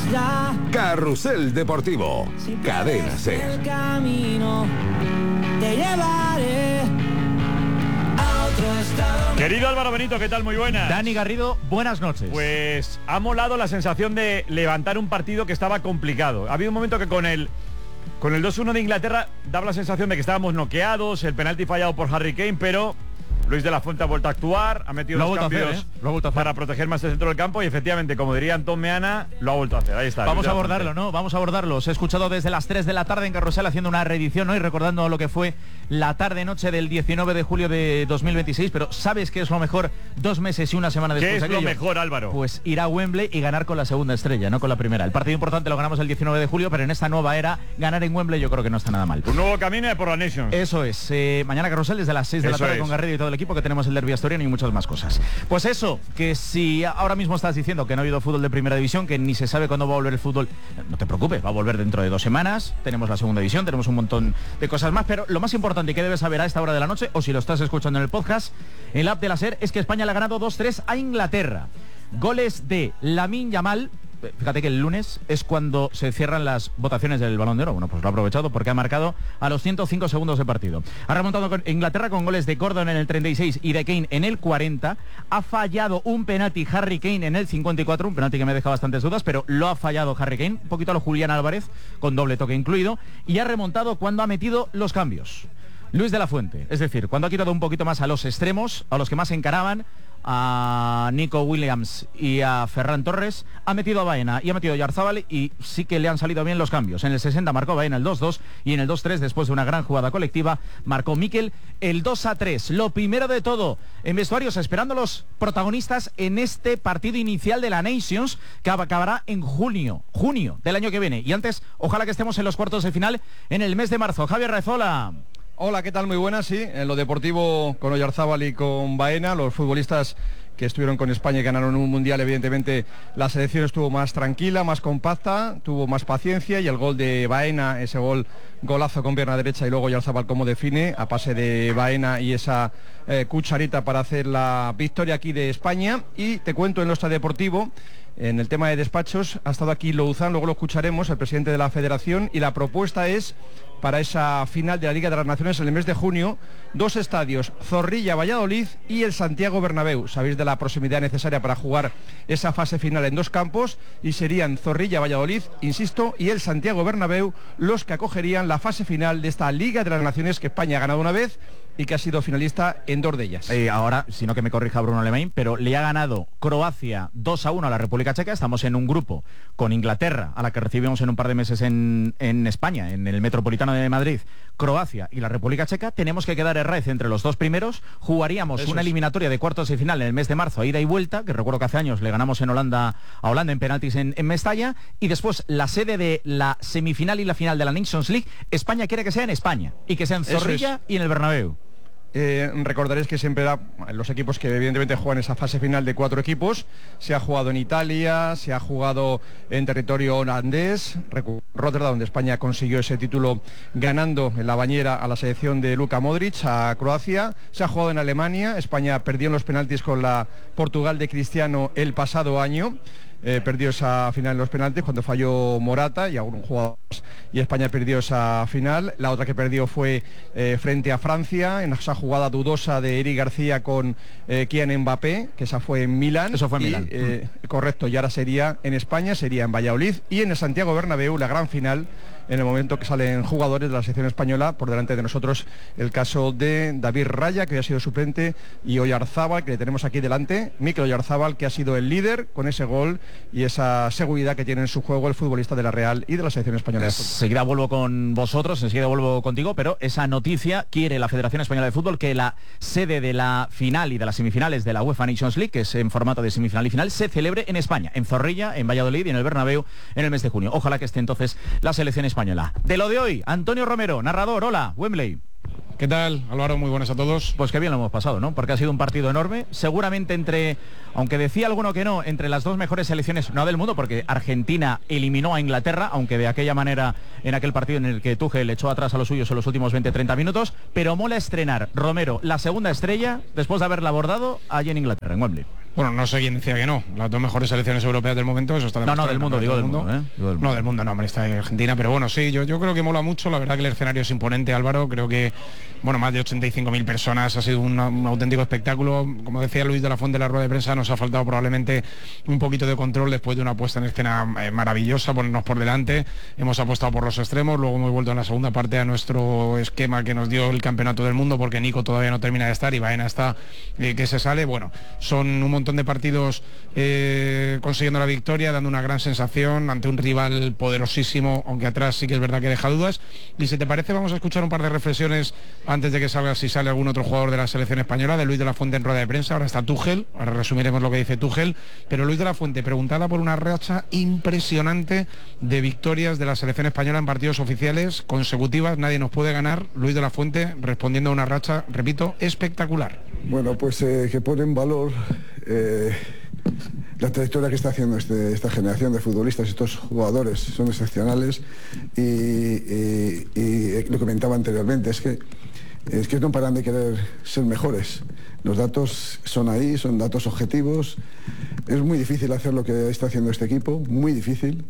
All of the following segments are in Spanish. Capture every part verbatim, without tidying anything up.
nuestra. Carrusel Deportivo, Cadena SER. El camino te llevaré a otro estado. Querido Álvaro Benito, ¿qué tal? Muy buenas. Dani Garrido, buenas noches. Pues ha molado la sensación de levantar un partido que estaba complicado. Ha habido un momento que con el con el dos uno de Inglaterra daba la sensación de que estábamos noqueados, el penalti fallado por Harry Kane, pero Luis de la Fuente ha vuelto a actuar, ha metido los cambios hacer, ¿eh? Lo ha vuelto a hacer. para proteger más el centro del campo y efectivamente, como diría Antón Meana, lo ha vuelto a hacer. Ahí está. Vamos a abordarlo, ¿no? Vamos a abordarlo. Os he escuchado desde las tres de la tarde en Carrusel haciendo una reedición, ¿no? Y recordando lo que fue la tarde-noche del diecinueve de julio de dos mil veintiséis, pero ¿sabes qué es lo mejor dos meses y una semana después? ¿Qué es de lo aquello? mejor, Álvaro? Pues ir a Wembley y ganar con la segunda estrella, no con la primera. El partido importante lo ganamos el diecinueve de julio, pero en esta nueva era, ganar en Wembley yo creo que no está nada mal. Un nuevo camino por la Nations. Eso es. Eh, mañana Carrusel desde las seis de la Eso tarde es. con Garrido y todo el equipo, que tenemos el derbi asturiano y muchas más cosas. Pues eso, que si ahora mismo estás diciendo que no ha habido fútbol de primera división, que ni se sabe cuándo va a volver el fútbol, no te preocupes, va a volver dentro de dos semanas. Tenemos la segunda división, tenemos un montón de cosas más, pero lo más importante que debes saber a esta hora de la noche, o si lo estás escuchando en el podcast, en la app de la SER, es que España le ha ganado dos tres a Inglaterra. Goles de Lamine Yamal. Fíjate que el lunes es cuando se cierran las votaciones del Balón de Oro. Bueno, pues lo ha aprovechado porque ha marcado a los ciento cinco segundos de partido. Ha remontado con Inglaterra con goles de Gordon en el treinta y seis y de Kane en el cuarenta. Ha fallado un penalti Harry Kane en el cincuenta y cuatro, un penalti que me deja bastantes dudas, pero lo ha fallado Harry Kane, un poquito a lo Julián Álvarez, con doble toque incluido, y ha remontado cuando ha metido los cambios. Luis de la Fuente, es decir, cuando ha quitado un poquito más a los extremos, a los que más encaraban, a Nico Williams y a Ferran Torres, ha metido a Baena y ha metido a Yarzábal, y sí que le han salido bien los cambios. En el sesenta marcó Baena el dos dos y en el dos tres, después de una gran jugada colectiva, marcó Mikel el dos a tres. Lo primero de todo, en vestuarios esperando los protagonistas en este partido inicial de la Nations, que acabará en junio, junio del año que viene. Y antes, ojalá que estemos en los cuartos de final en el mes de marzo. Javier Rezola. Hola, ¿qué tal? Muy buenas, sí. En lo deportivo, con Oyarzábal y con Baena, los futbolistas que estuvieron con España y ganaron un mundial, evidentemente la selección estuvo más tranquila, más compacta, tuvo más paciencia, y el gol de Baena, ese gol, golazo con pierna derecha, y luego Oyarzábal como define, a pase de Baena y esa eh, cucharita para hacer la victoria aquí de España. Y te cuento, en lo extradeportivo, en el tema de despachos, ha estado aquí Louzán, luego lo escucharemos, el presidente de la Federación, y la propuesta es para esa final de la Liga de las Naciones en el mes de junio, dos estadios, Zorrilla, Valladolid y el Santiago Bernabéu. Sabéis de la proximidad necesaria para jugar esa fase final en dos campos, y serían Zorrilla, Valladolid, insisto, y el Santiago Bernabéu los que acogerían la fase final de esta Liga de las Naciones que España ha ganado una vez y que ha sido finalista en dos de ellas. Eh, ahora, si no que me corrija Bruno Lemain, pero le ha ganado Croacia dos a uno a la República Checa. Estamos en un grupo con Inglaterra, a la que recibimos en un par de meses en, en España, en el Metropolitano de Madrid, Croacia y la República Checa. Tenemos que quedar Herraiz entre los dos primeros. Jugaríamos Eso una es. eliminatoria de cuartos de final en el mes de marzo, a ida y vuelta, que recuerdo que hace años le ganamos en Holanda a Holanda en penaltis en, en Mestalla, y después la sede de la semifinal y la final de la Nations League. España quiere que sea en España y que sea en Zorrilla es. y en el Bernabéu. Eh, recordaréis que siempre era los equipos que evidentemente juegan esa fase final de cuatro equipos. Se ha jugado en Italia, se ha jugado en territorio holandés, Rotterdam, donde España consiguió ese título ganando en la bañera a la selección de Luka Modric, a Croacia. Se ha jugado en Alemania, España perdió en los penaltis con la Portugal de Cristiano el pasado año. Eh, perdió esa final en los penaltis cuando falló Morata y algún jugador más, y España perdió esa final. La otra que perdió fue eh, frente a Francia, en esa jugada dudosa de Eric García con eh, Kylian Mbappé, que esa fue en Milán. Eso fue en y, Milán. Eh, correcto, y ahora sería en España, sería en Valladolid y en el Santiago Bernabéu, la gran final, en el momento que salen jugadores de la selección española. Por delante de nosotros el caso de David Raya, que ha sido suplente, y Oyarzábal, que le tenemos aquí delante, Mikel Oyarzábal, que ha sido el líder con ese gol y esa seguridad que tiene en su juego el futbolista de la Real y de la selección española de fútbol. Enseguida vuelvo con vosotros, enseguida vuelvo contigo, pero esa noticia quiere la Federación Española de Fútbol que la sede de la final y de las semifinales de la UEFA Nations League, que es en formato de semifinal y final, se celebre en España, en Zorrilla, en Valladolid y en el Bernabéu en el mes de junio. Ojalá que esté entonces la selección española. De lo de hoy, Antonio Romero, narrador. Hola, Wembley. ¿Qué tal, Álvaro? Muy buenas a todos. Pues que bien lo hemos pasado, ¿no? Porque ha sido un partido enorme, seguramente entre, aunque decía alguno que no, entre las dos mejores selecciones, no del mundo, porque Argentina eliminó a Inglaterra, aunque de aquella manera en aquel partido en el que Tuchel echó atrás a los suyos en los últimos veinte a treinta minutos, pero mola estrenar, Romero, la segunda estrella, después de haberla abordado allí en Inglaterra, en Wembley. Bueno, no sé quién decía que no. Las dos mejores selecciones europeas del momento, eso está demostrado. No, no, del mundo, digo del mundo, ¿eh? Digo del mundo. No, del mundo, no, hombre, está en Argentina, pero bueno, sí, yo, yo creo que mola mucho, la verdad que el escenario es imponente, Álvaro, creo que, bueno, más de ochenta y cinco mil personas, ha sido una, un auténtico espectáculo. Como decía Luis de la Fuente en la rueda de prensa, nos ha faltado probablemente un poquito de control después de una puesta en escena eh, maravillosa, ponernos por delante, hemos apostado por los extremos, luego hemos vuelto en la segunda parte a nuestro esquema que nos dio el campeonato del mundo, porque Nico todavía no termina de estar y Baena está eh, que se sale. Bueno, son un montón de partidos eh, consiguiendo la victoria, dando una gran sensación ante un rival poderosísimo, aunque atrás sí que es verdad que deja dudas. Y si te parece, vamos a escuchar un par de reflexiones antes de que salga, si sale algún otro jugador de la selección española, de Luis de la Fuente en rueda de prensa. Ahora está Tuchel, ahora resumiremos lo que dice Tuchel, pero Luis de la Fuente preguntada por una racha impresionante de victorias de la selección española en partidos oficiales consecutivas, nadie nos puede ganar. Luis de la Fuente respondiendo a una racha, repito, espectacular. Bueno, pues eh, que pone en valor eh, la trayectoria que está haciendo este, esta generación de futbolistas. Estos jugadores son excepcionales y, y, y lo comentaba anteriormente, es que, es que no paran de querer ser mejores. Los datos son ahí, son datos objetivos. Es muy difícil hacer lo que está haciendo este equipo, muy difícil.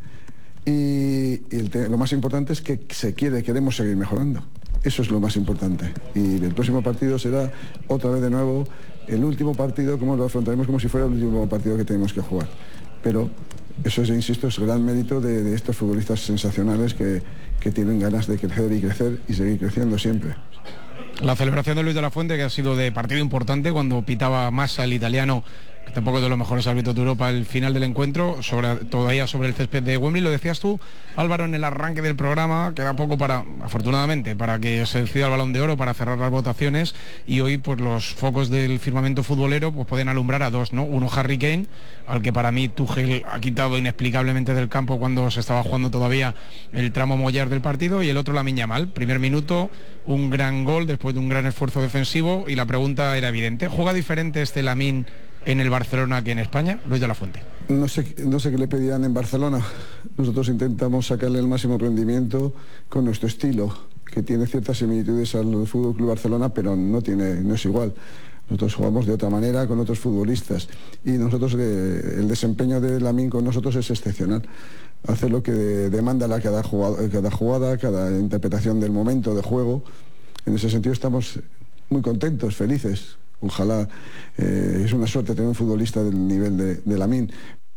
Y, y el te, lo más importante es que se quiere, queremos seguir mejorando. Eso es lo más importante. Y el próximo partido será otra vez de nuevo el último partido, como lo afrontaremos como si fuera el último partido que tenemos que jugar. Pero eso es, insisto, es gran mérito de, de estos futbolistas sensacionales que, que tienen ganas de crecer y crecer y seguir creciendo siempre. La celebración de Luis de la Fuente, que ha sido de partido importante cuando pitaba Massa, el italiano, que tampoco es de los mejores árbitros de Europa, el final del encuentro, sobre, todavía sobre el césped de Wembley. Lo decías tú, Álvaro, en el arranque del programa, queda poco para, afortunadamente, para que se decida el Balón de Oro, para cerrar las votaciones, y hoy pues los focos del firmamento futbolero pues pueden alumbrar a dos, ¿no? Uno, Harry Kane, al que para mí Tuchel ha quitado inexplicablemente del campo cuando se estaba jugando todavía el tramo mollar del partido, y el otro, Lamine Yamal, primer minuto, un gran gol después de un gran esfuerzo defensivo, y la pregunta era evidente: ¿juega diferente este Lamine en el Barcelona que en España? Luis de la Fuente. No sé, no sé qué le pedirán en Barcelona. Nosotros intentamos sacarle el máximo rendimiento con nuestro estilo, que tiene ciertas similitudes al F C Barcelona, pero no, tiene, no es igual. Nosotros jugamos de otra manera con otros futbolistas y nosotros eh, el desempeño de Lamine con nosotros es excepcional. Hace lo que demanda la cada jugada, cada jugada, cada interpretación del momento de juego. En ese sentido estamos muy contentos, felices. Ojalá, eh, es una suerte tener un futbolista del nivel de, de Lamine.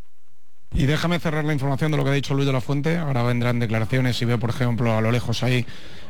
Y déjame cerrar la información de lo que ha dicho Luis de la Fuente. Ahora vendrán declaraciones y veo, por ejemplo, a lo lejos ahí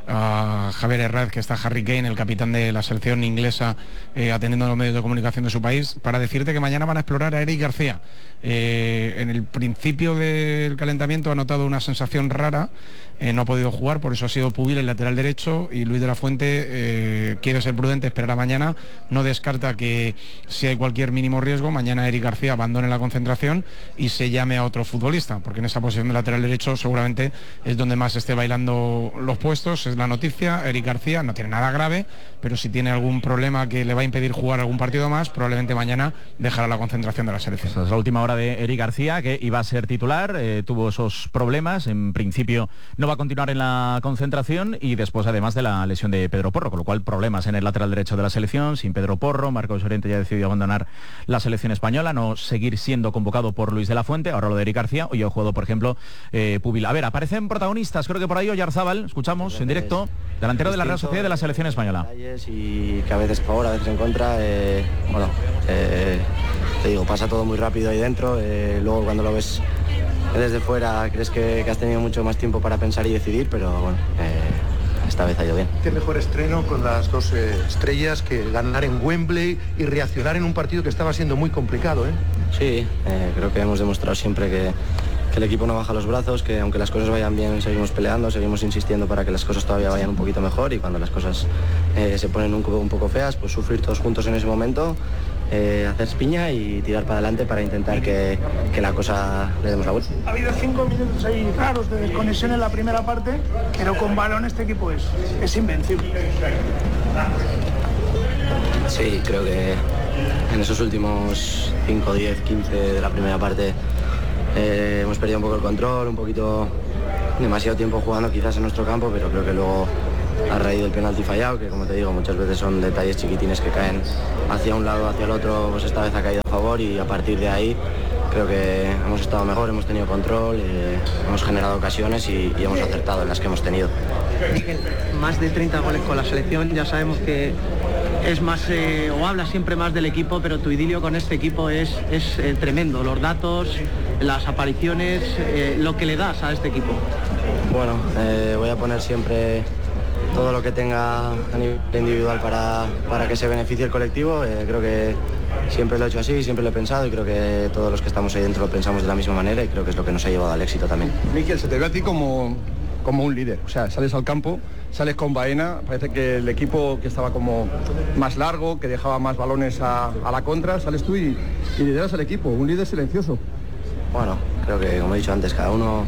a Javier Herrad, que está Harry Kane, el capitán de la selección inglesa, eh, atendiendo a los medios de comunicación de su país, para decirte que mañana van a explorar a Eric García. Eh, en el principio del calentamiento ha notado una sensación rara, eh, no ha podido jugar, por eso ha sido Pubil el lateral derecho, y Luis de la Fuente eh, quiere ser prudente, esperar a mañana, no descarta que si hay cualquier mínimo riesgo, mañana Eric García abandone la concentración y se llame a otro futbolista, porque en esa posición de lateral derecho seguramente es donde más esté bailando los puestos. Es la noticia. Eric García no tiene nada grave, pero si tiene algún problema que le va a impedir jugar algún partido más, probablemente mañana dejará la concentración de la selección. Esa es la última hora de Eric García, que iba a ser titular, eh, tuvo esos problemas, en principio no va a continuar en la concentración, y después además de la lesión de Pedro Porro, con lo cual problemas en el lateral derecho de la selección, sin Pedro Porro. Marcos Llorente ya ha decidido abandonar la selección española, no seguir siendo convocado por Luis de la Fuente. Ahora lo de Eric García, hoy ha jugado, por ejemplo, eh, Pubil. A ver, aparecen protagonistas, creo que por ahí Oyarzábal, escuchamos en directo, delantero de la Real Sociedad de la selección española. Y que a veces a favor, a veces en contra, eh, bueno, eh, te digo, pasa todo muy rápido ahí dentro, eh, luego cuando lo ves desde fuera crees que, que has tenido mucho más tiempo para pensar y decidir, pero bueno, eh, esta vez ha ido bien. Qué mejor estreno con las dos eh, estrellas que ganar en Wembley y reaccionar en un partido que estaba siendo muy complicado, ¿eh? Sí, eh, creo que hemos demostrado siempre que, que el equipo no baja los brazos, que aunque las cosas vayan bien seguimos peleando, seguimos insistiendo para que las cosas todavía vayan un poquito mejor, y cuando las cosas eh, se ponen un, un poco feas, pues sufrir todos juntos en ese momento, eh, hacer piña y tirar para adelante para intentar que, que la cosa le demos la vuelta. Ha habido cinco minutos ahí raros de desconexión en la primera parte, pero con balón este equipo es, es invencible. Sí, creo que en esos últimos cinco, diez, quince de la primera parte eh, hemos perdido un poco el control, un poquito demasiado tiempo jugando quizás en nuestro campo, pero creo que luego a raíz del penalti fallado, que como te digo, muchas veces son detalles chiquitines que caen hacia un lado o hacia el otro, pues esta vez ha caído a favor y a partir de ahí creo que hemos estado mejor, hemos tenido control, eh, hemos generado ocasiones y, y hemos acertado en las que hemos tenido. Mikel, más de treinta goles con la selección, ya sabemos que es más, eh, o habla siempre más del equipo, pero tu idilio con este equipo es, es eh, tremendo, los datos, las apariciones, eh, lo que le das a este equipo. Bueno, eh, voy a poner siempre todo lo que tenga a nivel individual para, para que se beneficie el colectivo. Eh, creo que siempre lo he hecho así, siempre lo he pensado y creo que todos los que estamos ahí dentro lo pensamos de la misma manera y creo que es lo que nos ha llevado al éxito también. Mikel, se te ve a ti como, como un líder, o sea, sales al campo, sales con Baena, parece que el equipo que estaba como más largo, que dejaba más balones a, a la contra, sales tú y, y lideras al equipo, un líder silencioso. Bueno, creo que como he dicho antes, cada uno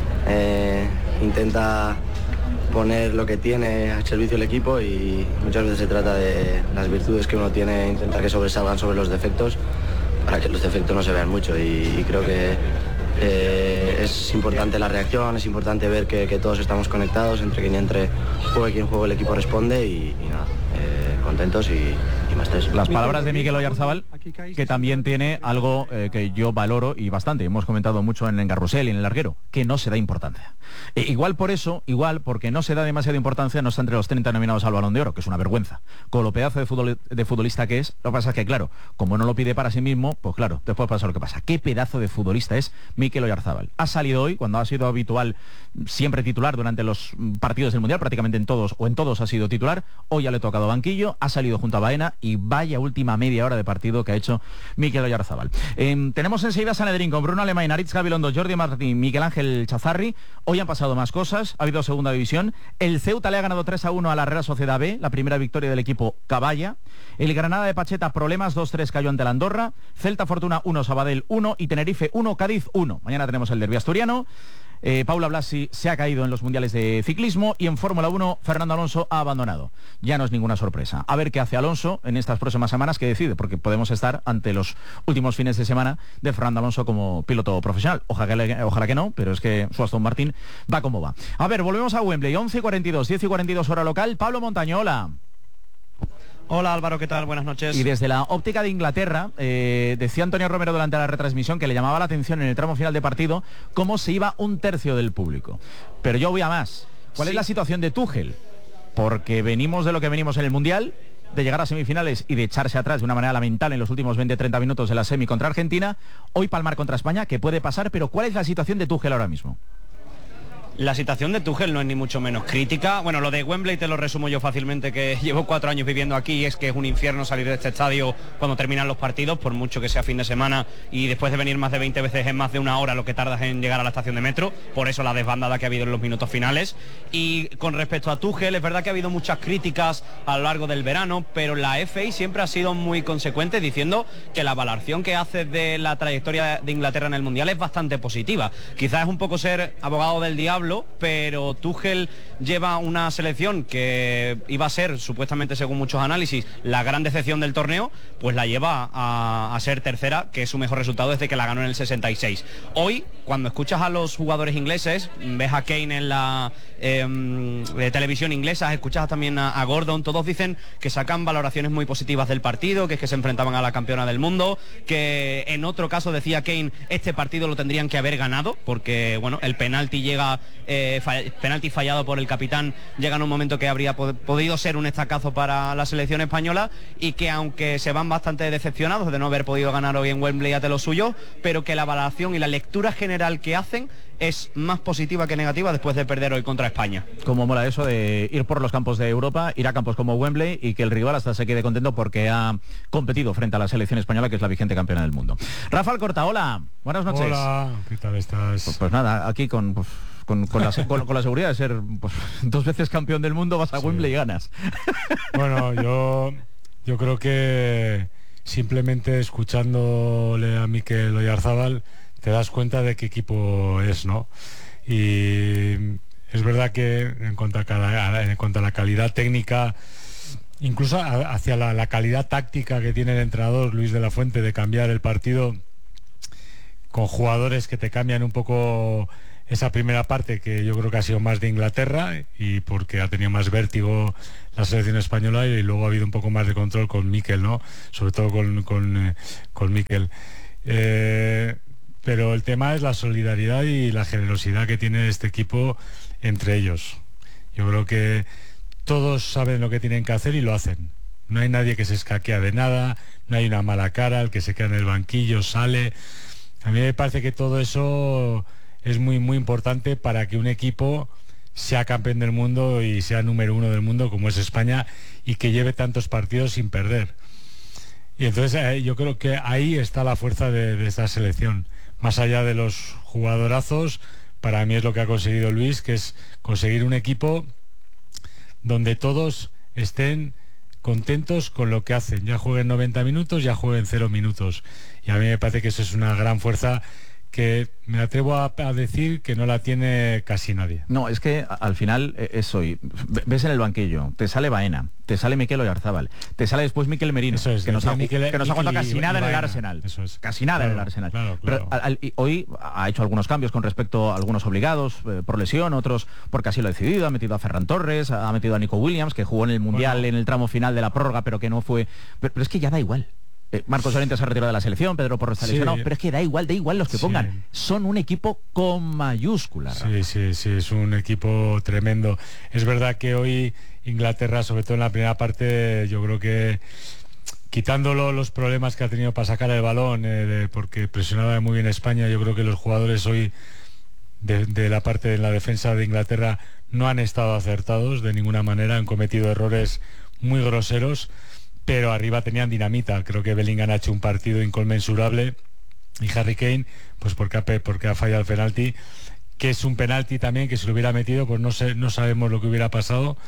eh, intenta poner lo que tiene al servicio del equipo y muchas veces se trata de las virtudes que uno tiene, intentar que sobresalgan sobre los defectos para que los defectos no se vean mucho y, y creo que eh, es importante la reacción, es importante ver que, que todos estamos conectados, entre quien entre juegue quien juegue el equipo responde y, y nada, eh, contentos y, y más tres. Las palabras de Mikel Oyarzabal, que también tiene algo eh, que yo valoro y bastante, hemos comentado mucho en el Carrusel y en el larguero, que no se da importancia. E igual por eso, igual porque no se da demasiada importancia, no está entre los treinta nominados al Balón de Oro, que es una vergüenza. Con lo pedazo de, fútbol, de futbolista que es, lo que pasa es que, claro, como no lo pide para sí mismo, pues claro, después pasa lo que pasa. ¿Qué pedazo de futbolista es Mikel Oyarzabal? Ha salido hoy, cuando ha sido habitual, siempre titular durante los partidos del Mundial, prácticamente en todos, o en todos ha sido titular, hoy ya le ha tocado banquillo, ha salido junto a Baena y vaya última media hora de partido que ha hecho Mikel Oyarzabal. Eh, tenemos enseguida Sanedrín con Bruno Alemán, Aritz Gabilondo, Jordi Martín, Miguel Ángel Chazarri. Hoy han pasado más cosas, ha habido segunda división. El Ceuta le ha ganado tres a uno a la Real Sociedad B, la primera victoria del equipo Caballa. El Granada de Pacheta, problemas, dos tres cayó ante la Andorra. Celta Fortuna uno, Sabadell uno y Tenerife uno, Cádiz uno. Mañana tenemos el derbi asturiano. Eh, Paula Blasi se ha caído en los mundiales de ciclismo y en Fórmula uno Fernando Alonso ha abandonado. Ya no es ninguna sorpresa. A ver qué hace Alonso en estas próximas semanas, que decide, porque podemos estar ante los últimos fines de semana de Fernando Alonso como piloto profesional. Ojalá que, ojalá que no, pero es que su Aston Martin va como va. A ver, volvemos a Wembley, once y cuarenta y dos, diez y cuarenta y dos hora local. Pablo Montaño, hola. Hola Álvaro, ¿qué tal? Buenas noches. Y desde la óptica de Inglaterra, eh, decía Antonio Romero durante la retransmisión que le llamaba la atención en el tramo final de partido cómo se iba un tercio del público. Pero yo voy a más. ¿Cuál sí. es la situación de Tuchel? Porque venimos de lo que venimos en el Mundial, de llegar a semifinales y de echarse atrás de una manera lamentable en los últimos veinte a treinta minutos de la semi contra Argentina, hoy palmar contra España, que puede pasar, pero ¿cuál es la situación de Tuchel ahora mismo? La situación de Tuchel no es ni mucho menos crítica. Bueno, lo de Wembley te lo resumo yo fácilmente, que llevo cuatro años viviendo aquí y es que es un infierno salir de este estadio cuando terminan los partidos, por mucho que sea fin de semana y después de venir más de veinte veces en más de una hora lo que tardas en llegar a la estación de metro, por eso la desbandada que ha habido en los minutos finales. Y con respecto a Tuchel, es verdad que ha habido muchas críticas a lo largo del verano, pero la F A siempre ha sido muy consecuente diciendo que la valoración que hace de la trayectoria de Inglaterra en el Mundial es bastante positiva. Quizás es un poco ser abogado del diablo, pero Tuchel lleva una selección que iba a ser, supuestamente según muchos análisis, la gran decepción del torneo, pues la lleva a, a ser tercera, que es su mejor resultado desde que la ganó en el sesenta y seis. Hoy, cuando escuchas a los jugadores ingleses, ves a Kane en la eh, de televisión inglesa, escuchas también a, a Gordon, todos dicen que sacan valoraciones muy positivas del partido, que es que se enfrentaban a la campeona del mundo, que en otro caso decía Kane, este partido lo tendrían que haber ganado, porque bueno, el penalti llega... Eh, fall, penalti fallado por el capitán llega en un momento que habría pod podido ser un estacazo para la selección española y que aunque se van bastante decepcionados de no haber podido ganar hoy en Wembley ante lo suyo, pero que la valoración y la lectura general que hacen es más positiva que negativa después de perder hoy contra España. Como mola eso de ir por los campos de Europa, ir a campos como Wembley y que el rival hasta se quede contento porque ha competido frente a la selección española, que es la vigente campeona del mundo. Rafael Corta, hola, buenas noches. Hola, ¿qué tal estás? Pues, pues nada, aquí con... Pues... Con, con, la, con, con la seguridad de ser pues, dos veces campeón del mundo, vas a sí. Wembley y ganas. Bueno, yo yo creo que simplemente escuchándole a Mikel Oyarzabal te das cuenta de qué equipo es, ¿no? Y es verdad que en cuanto a, en cuanto a la calidad técnica, incluso a, hacia la, la calidad táctica que tiene el entrenador Luis de la Fuente de cambiar el partido con jugadores que te cambian un poco esa primera parte que yo creo que ha sido más de Inglaterra y porque ha tenido más vértigo la selección española, y luego ha habido un poco más de control con Mikel, ¿no? Sobre todo con, con, eh, con Mikel. Eh, pero el tema es la solidaridad y la generosidad que tiene este equipo entre ellos. Yo creo que todos saben lo que tienen que hacer y lo hacen. No hay nadie que se escaquea de nada, no hay una mala cara, el que se queda en el banquillo sale. A mí me parece que todo eso es muy muy importante para que un equipo sea campeón del mundo y sea número uno del mundo como es España, y que lleve tantos partidos sin perder. Y entonces eh, yo creo que ahí está la fuerza de, de esta selección. Más allá de los jugadorazos, para mí es lo que ha conseguido Luis, que es conseguir un equipo donde todos estén contentos con lo que hacen, ya jueguen noventa minutos, ya jueguen cero minutos. Y a mí me parece que eso es una gran fuerza que me atrevo a, a decir que no la tiene casi nadie. No, es que al final es hoy. Ves en el banquillo, te sale Baena, te sale Mikel Oyarzabal, te sale después Mikel Merino, eso es, que, nos ha, Mikel, que nos ha aguantado casi y, nada y en el Baena. Arsenal. Eso es. Casi nada claro, en el Arsenal. Claro, claro. Pero al, al, hoy ha hecho algunos cambios con respecto a algunos obligados eh, por lesión, otros porque así lo ha decidido. Ha metido a Ferran Torres, ha metido a Nico Williams, que jugó en el Mundial bueno. en el tramo final de la prórroga, pero que no fue... Pero, pero es que ya da igual. Eh, Marcos Llorente se ha retirado de la selección, Pedro Porro está sí. lesionado, pero es que da igual, da igual los que sí. pongan. Son un equipo con mayúsculas. Sí, sí, sí, es un equipo tremendo. Es verdad que hoy Inglaterra, sobre todo en la primera parte, yo creo que quitándolo los problemas que ha tenido para sacar el balón, eh, de, porque presionaba muy bien España, yo creo que los jugadores hoy de, de la parte de la defensa de Inglaterra no han estado acertados de ninguna manera, han cometido errores muy groseros, pero arriba tenían dinamita. Creo que Bellingham ha hecho un partido inconmensurable y Harry Kane, pues porque ha, porque ha fallado el penalti, que es un penalti también que si lo hubiera metido, pues no sé, no sabemos lo que hubiera pasado,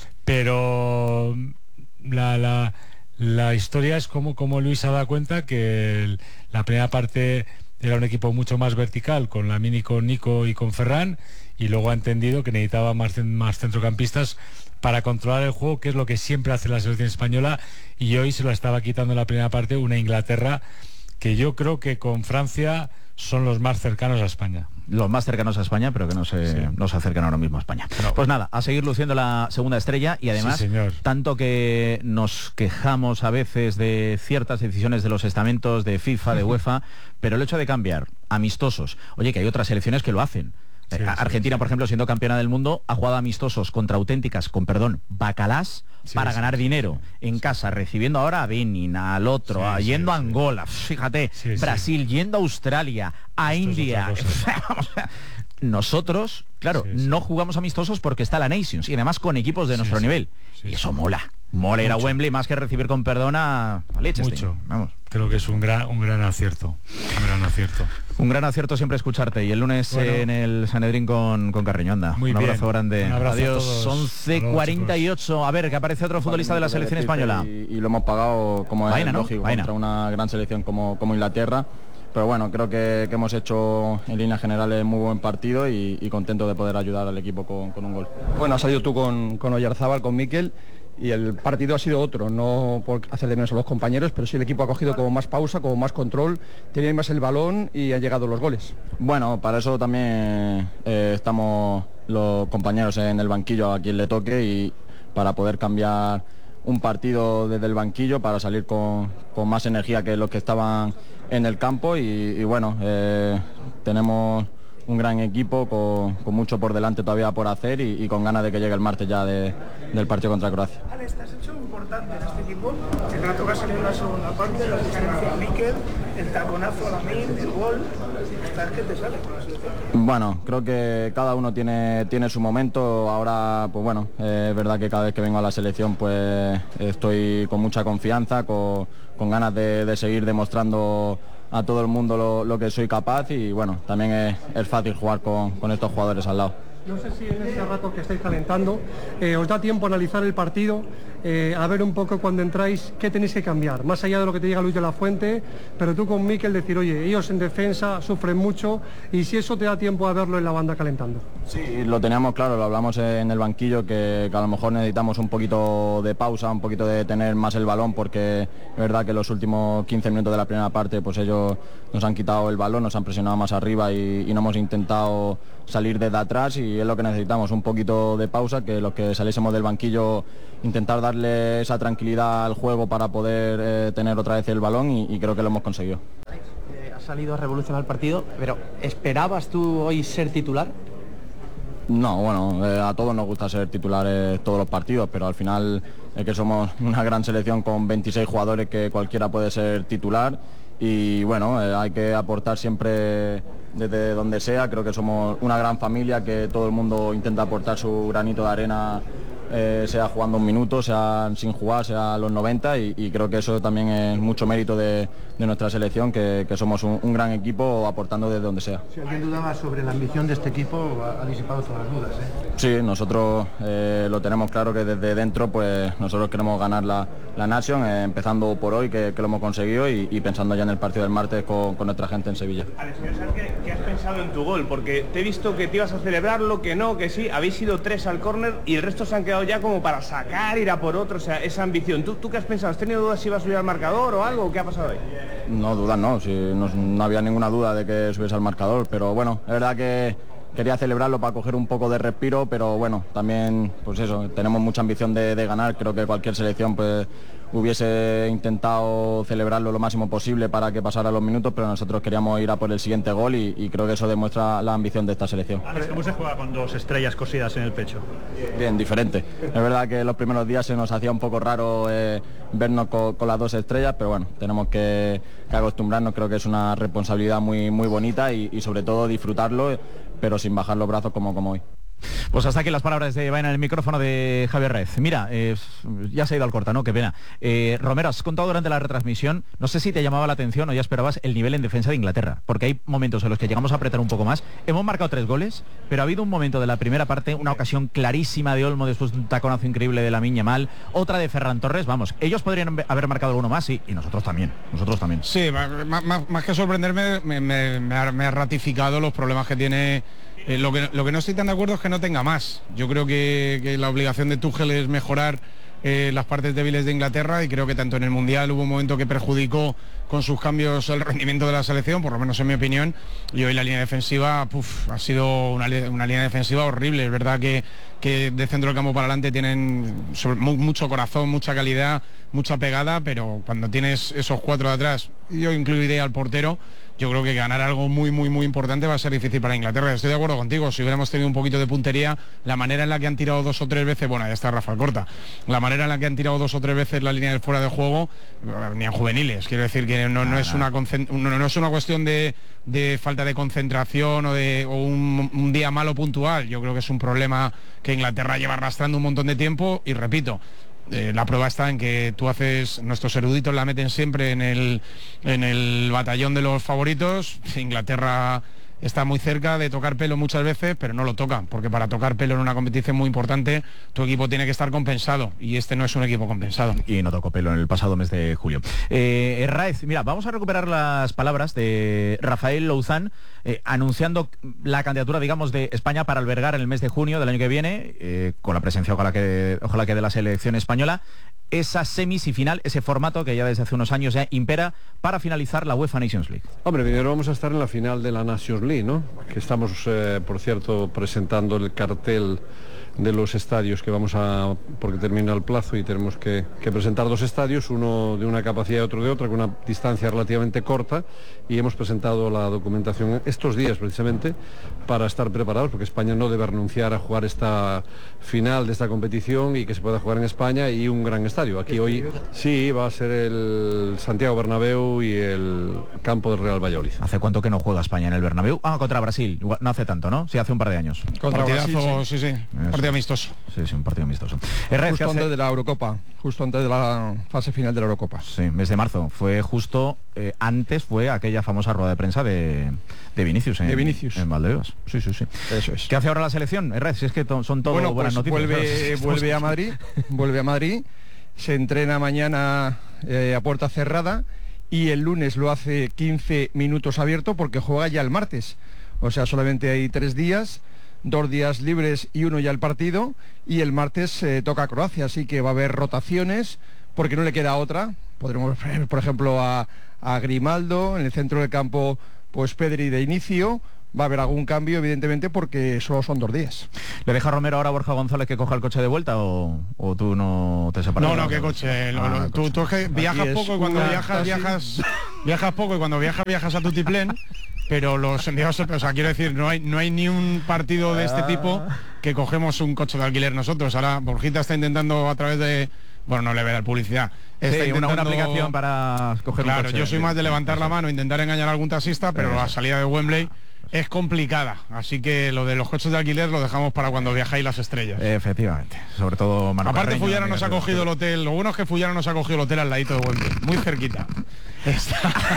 pero la, la, la historia es como, como Luis se ha dado cuenta que el, la primera parte era un equipo mucho más vertical, con Lamine, con Nico y con Ferran, y luego ha entendido que necesitaba más, más centrocampistas para controlar el juego, que es lo que siempre hace la selección española, y hoy se lo estaba quitando en la primera parte una Inglaterra que yo creo que con Francia son los más cercanos a España. Los más cercanos a España, pero que no se, sí. no se acercan ahora mismo a España. No. Pues nada, a seguir luciendo la segunda estrella, y además, sí, tanto que nos quejamos a veces de ciertas decisiones de los estamentos de FIFA, de UEFA, pero el hecho de cambiar amistosos, oye, que hay otras selecciones que lo hacen. Sí, Argentina, sí, sí. por ejemplo, siendo campeona del mundo, ha jugado amistosos contra auténticas, con perdón, bacalás, sí, para sí, ganar sí, dinero sí. en casa, recibiendo ahora a Benin, al otro, sí, a, yendo sí, a Angola, sí. fíjate, sí, Brasil, sí. yendo a Australia, a Esto India. Nosotros, claro, sí, sí. no jugamos amistosos porque está la Nations, y además con equipos de sí, nuestro sí. nivel. Sí, y eso sí. mola. Mola ir a Wembley más que recibir con perdón a, a Liechtenstein. Mucho. Vamos. Creo que es un gran, un gran acierto. Un gran acierto. Un gran acierto siempre escucharte. Y el lunes bueno. en el Sanedrín con, con Carreño. Anda. Muy un bien. abrazo grande. Un abrazo. Adiós. once cuarenta y ocho. A ver, que aparece otro futbolista de la selección española. Y, y lo hemos pagado como Vaina, es ¿no? lógico, Vaina. contra una gran selección como, como Inglaterra. Pero bueno, creo que, que hemos hecho en líneas generales muy buen partido y, y contento de poder ayudar al equipo con, con un gol. Bueno, has salido tú con, con Oyarzabal, con Mikel, y el partido ha sido otro, no por hacer de menos a los compañeros, pero sí el equipo ha cogido como más pausa, como más control, tenía más el balón y han llegado los goles. Bueno, para eso también eh, estamos los compañeros en el banquillo a quien le toque, y para poder cambiar un partido desde el banquillo para salir con, con más energía que los que estaban en el campo, y, y bueno, eh, tenemos un gran equipo con, con mucho por delante todavía por hacer, y, y con ganas de que llegue el martes ya de, del partido contra Croacia. Ale, estás hecho importante en este equipo, el rato que ha salido en la segunda parte, la asistencia a Mikel, el taconazo a Lamine, el gol, estás que te sale con la selección. Bueno, creo que cada uno tiene, tiene su momento. Ahora, pues bueno, eh, es verdad que cada vez que vengo a la selección pues estoy con mucha confianza, con, con ganas de, de seguir demostrando a todo el mundo lo, lo que soy capaz, y bueno, también es, es fácil jugar con, con estos jugadores al lado. No sé si en ese rato que estáis calentando eh, os da tiempo a analizar el partido, eh, a ver un poco cuando entráis qué tenéis que cambiar, más allá de lo que te diga Luis de la Fuente, pero tú con Mikel decir, oye, ellos en defensa sufren mucho, y si eso te da tiempo a verlo en la banda calentando. Sí, lo teníamos claro, lo hablamos en el banquillo, que, que a lo mejor necesitamos un poquito de pausa, un poquito de tener más el balón, porque es verdad que los últimos quince minutos de la primera parte pues ellos nos han quitado el balón, nos han presionado más arriba, y, y no hemos intentado salir desde atrás y es lo que necesitamos, un poquito de pausa, que los que saliésemos del banquillo intentar darle esa tranquilidad al juego para poder eh, tener otra vez el balón y, y creo que lo hemos conseguido. Eh, has salido a revolucionar el partido, pero ¿esperabas tú hoy ser titular? No, bueno, eh, a todos nos gusta ser titulares todos los partidos, pero al final es que somos una gran selección con veintiséis jugadores que cualquiera puede ser titular y bueno, eh, hay que aportar siempre desde donde sea. Creo que somos una gran familia, que todo el mundo intenta aportar su granito de arena, eh, sea jugando un minuto, sea sin jugar, sea a los noventa y, y creo que eso también es mucho mérito de, de nuestra selección, que, que somos un, un gran equipo aportando desde donde sea. Si alguien dudaba sobre la ambición de este equipo, ha, ha disipado todas las dudas, ¿eh? Sí, nosotros eh, lo tenemos claro, que desde dentro pues nosotros queremos ganar la, la Nation, eh, empezando por hoy, que, que lo hemos conseguido y, y pensando ya en el partido del martes con, con nuestra gente en Sevilla. Alex, ¿qué, ¿qué has pensado en tu gol? Porque te he visto que te ibas a celebrarlo, que no, que sí, habéis ido tres al córner y el resto se han quedado ya como para sacar, ir a por otro, o sea, esa ambición. ¿Tú, tú qué has pensado? ¿Has tenido dudas si iba a subir al marcador o algo? ¿Qué ha pasado ahí? No, dudas no, si no, no había ninguna duda de que subiese al marcador, pero bueno, es verdad que quería celebrarlo para coger un poco de respiro, pero bueno, también, pues eso, tenemos mucha ambición de, de ganar. Creo que cualquier selección pues hubiese intentado celebrarlo lo máximo posible para que pasara los minutos, pero nosotros queríamos ir a por el siguiente gol y, y creo que eso demuestra la ambición de esta selección. Alex, ¿cómo se juega con dos estrellas cosidas en el pecho? Bien, diferente. Es verdad que los primeros días se nos hacía un poco raro eh, vernos con, con las dos estrellas, pero bueno, tenemos que, que acostumbrarnos. Creo que es una responsabilidad muy, muy bonita y, y sobre todo disfrutarlo, pero sin bajar los brazos como, como hoy. Pues hasta aquí las palabras de Baena en el micrófono de Javier Rez. Mira, eh, ya se ha ido al corta, ¿no? Qué pena. Eh, Romero, has contado durante la retransmisión, no sé si te llamaba la atención o ya esperabas el nivel en defensa de Inglaterra, porque hay momentos en los que llegamos a apretar un poco más. Hemos marcado tres goles, pero ha habido un momento de la primera parte, una ocasión clarísima de Olmo después de un taconazo increíble de Lamine Yamal, otra de Ferran Torres. Vamos, ellos podrían haber marcado alguno más, sí, y nosotros también, nosotros también. Sí, más, más, más que sorprenderme, me, me, me, ha, me ha ratificado los problemas que tiene. Eh, lo, que, lo que no estoy tan de acuerdo es que no tenga más. Yo creo que, que la obligación de Tuchel es mejorar eh, las partes débiles de Inglaterra y creo que tanto en el Mundial hubo un momento que perjudicó con sus cambios el rendimiento de la selección, por lo menos en mi opinión, y hoy la línea defensiva puf, ha sido una, una línea defensiva horrible. Es verdad que, que de centro del campo para adelante tienen sobre, mu, mucho corazón, mucha calidad, mucha pegada, pero cuando tienes esos cuatro de atrás, yo incluiría al portero, yo creo que ganar algo muy, muy, muy importante va a ser difícil para Inglaterra. Estoy de acuerdo contigo, si hubiéramos tenido un poquito de puntería, la manera en la que han tirado dos o tres veces, bueno, ya está Rafa Corta, la manera en la que han tirado dos o tres veces la línea del fuera de juego, ni en juveniles, quiero decir que no, no, es, una, no, no es una cuestión de, de falta de concentración o de o un, un día malo puntual. Yo creo que es un problema que Inglaterra lleva arrastrando un montón de tiempo y repito, Eh, la prueba está en que tú haces, nuestros eruditos la meten siempre en el, en el batallón de los favoritos. Inglaterra está muy cerca de tocar pelo muchas veces, pero no lo toca, porque para tocar pelo en una competición muy importante tu equipo tiene que estar compensado y este no es un equipo compensado. Y no tocó pelo en el pasado mes de julio. Eh, Raez, mira, vamos a recuperar las palabras de Rafael Louzán eh, anunciando la candidatura, digamos, de España para albergar en el mes de junio del año que viene, eh, con la presencia, ojalá que, ojalá que de la selección española, esa semis y final, ese formato que ya desde hace unos años ya impera para finalizar la UEFA Nations League. Hombre, primero vamos a estar en la final de la Nations League, ¿no? Que estamos, eh, por cierto, presentando el cartel de los estadios que vamos a, porque termina el plazo y tenemos que, que presentar dos estadios, uno de una capacidad y otro de otra, con una distancia relativamente corta, y hemos presentado la documentación estos días precisamente para estar preparados, porque España no debe renunciar a jugar esta final de esta competición y que se pueda jugar en España y un gran estadio. Aquí hoy sí va a ser el Santiago Bernabéu y el campo del Real Valladolid. ¿Hace cuánto que no juega España en el Bernabéu? Ah, contra Brasil, no hace tanto, ¿no? Sí, hace un par de años. Contra Brasil, sí, sí. sí. Partido amistoso. Sí, sí, un partido amistoso. Justo antes de la Eurocopa, justo antes de la fase final de la Eurocopa. Sí, mes de marzo. Fue justo eh, antes, fue aquella famosa rueda de prensa de, de Vinicius. En, de Vinicius. En Valdebebas. Sí, sí, sí. Eso es. ¿Qué hace ahora la selección? Red, si es que to, son todo bueno, buenas pues noticias. Vuelve, vuelve a Madrid, vuelve a Madrid, se entrena mañana eh, a puerta cerrada y el lunes lo hace quince minutos abierto porque juega ya el martes. O sea, solamente hay tres días. Dos días libres y uno ya el partido, y el martes eh, toca Croacia, así que va a haber rotaciones porque no le queda otra. Podremos ver, por ejemplo, a, a Grimaldo en el centro del campo, pues Pedri de inicio, va a haber algún cambio, evidentemente, porque solo son dos días. ¿Le deja Romero ahora a Borja González que coja el coche de vuelta o, o tú no te separas? No, no, ¿qué coche? Lo, Ah, lo, tú, tú es que viajas poco y cuando viajas, viajas, viajas poco y cuando viajas, viajas a tutiplén. Pero los enviados, o sea, quiero decir, no hay no hay ni un partido de este tipo que cogemos un coche de alquiler nosotros. Ahora Borjita está intentando a través de, bueno, no le voy a dar publicidad. Está Sí, una, una intentando- aplicación para coger Claro, un coche. yo soy más de levantar la mano, intentar engañar a algún taxista, pero Eso. la salida de Wembley es complicada. Así que lo de los coches de alquiler lo dejamos para cuando viajáis las estrellas. Efectivamente, sobre todo Manu Aparte Carreño, Fullana amigo, nos ha amigo. cogido el hotel, lo bueno es que Fullana nos ha cogido el hotel al ladito de Wembley, muy cerquita. Está-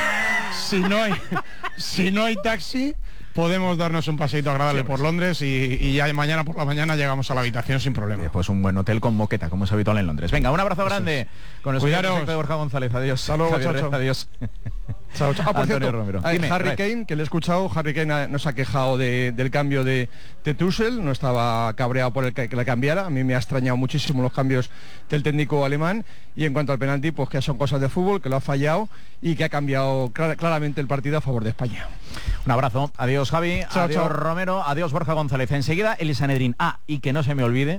si no hay si no hay taxi, podemos darnos un paseito agradable por Londres y, y ya mañana por la mañana llegamos a la habitación sin problema. Pues un buen hotel con moqueta, como es habitual en Londres. Venga, un abrazo grande con el Cuidaros. señor de Borja González. Adiós. Hasta luego, Javier chao, chao. Reza, adiós. Chao, chao. Ah, por Antonio cierto, Romero. eh, Dime, Harry Ray. Kane, que le he escuchado, Harry Kane ha- nos ha quejado de- del cambio de, de Tuchel, no estaba cabreado por el que, que la cambiara. A mí me ha extrañado muchísimo los cambios del técnico alemán. Y en cuanto al penalti, pues que son cosas de fútbol, que lo ha fallado y que ha cambiado clara- claramente el partido a favor de España. Un abrazo. Adiós, Javi. Chao, adiós, chao. Romero. Adiós, Borja González. Enseguida, el Sanedrín. Ah, y que no se me olvide